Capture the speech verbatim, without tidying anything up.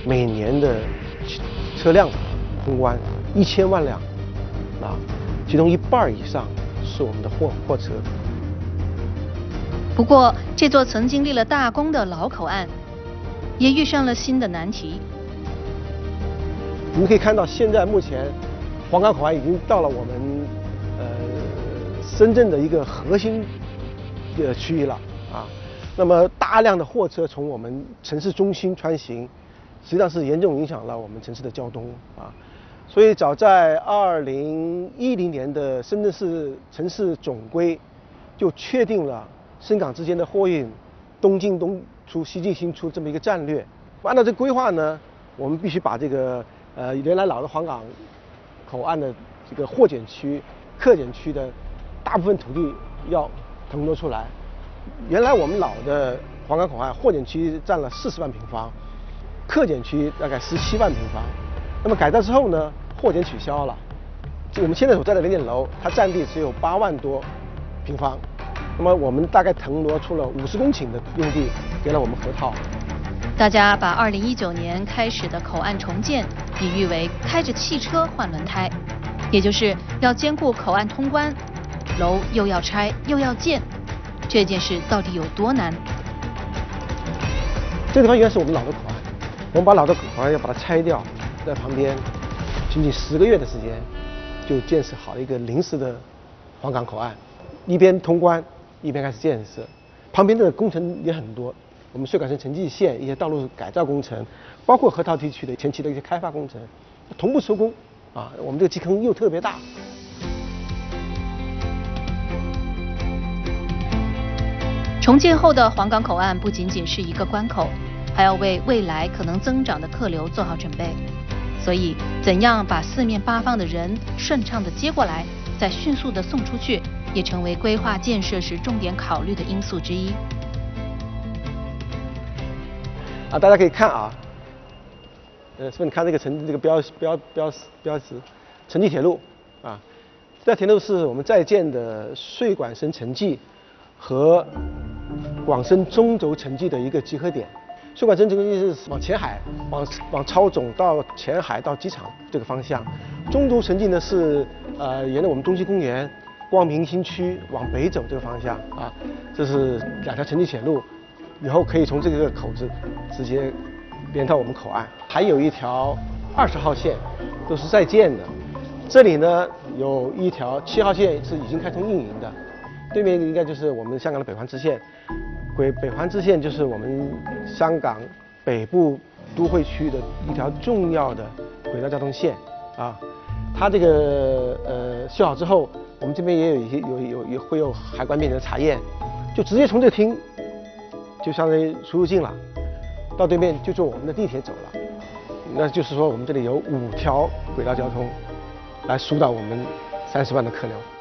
每年的车辆通关一千万辆啊，其中一半以上是我们的货货车。 不过，这座曾经立了大功的老口岸，也遇上了新的难题。 我们可以看到，现在目前黄冈口岸已经到了我们呃深圳的一个核心的区域了啊。那么大量的货车从我们城市中心穿行，实际上是严重影响了我们城市的交通啊。所以早在二零一零年的深圳市城市总规就确定了深港之间的货运东进东出、西进西出这么一个战略。按照这个规划呢，我们必须把这个呃原来老的黄冈口岸的这个货检区、客检区的大部分土地要腾挪出来。原来我们老的黄冈口岸货检区占了四十万平方，客检区大概十七万平方。那么改造之后呢，货检取消了，就我们现在所在的零点楼，它占地只有八万多平方。那么我们大概腾挪出了五十公顷的用地给了我们河套。 大家把二零一九年开始的口岸重建比喻为开着汽车换轮胎，也就是要兼顾口岸通关，楼又要拆又要建，这件事到底有多难？ 这个地方原来是我们老的口岸，我们把老的口岸要把它拆掉，在旁边仅仅十个月的时间就建设好一个临时的黄冈口岸，一边通关一边开始建设，旁边的工程也很多。我们穗莞深城际线一些道路改造工程，包括河套地区的前期的一些开发工程，同步收工啊。我们这个基坑又特别大。 重建后的黄冈口岸不仅仅是一个关口，还要为未来可能增长的客流做好准备。所以，怎样把四面八方的人顺畅地接过来，再迅速地送出去，也成为规划建设时重点考虑的因素之一。 啊，大家可以看啊，呃，是不是你看这个城这个标标标标识，城际铁路啊，这条铁路是我们在建的穗莞深城际和广深中轴城际的一个集合点。穗莞深城际是往前海、往往超总到前海到机场这个方向，中轴城际呢是呃沿着我们中西公园、光明新区往北走这个方向啊，这是两条城际铁路。以后可以从这个口子直接连到我们口岸，还有一条二十号线都是在建的。这里呢有一条七号线是已经开通运营的，对面应该就是我们香港的北环支线。北北环支线就是我们香港北部都会区的一条重要的轨道交通线啊。它这个呃修好之后，我们这边也有一些有有也会有海关面的查验，就直接从这个厅。就相当于出入境了，到对面就坐我们的地铁走了。那就是说，我们这里有五条轨道交通来疏导我们三十万的客流。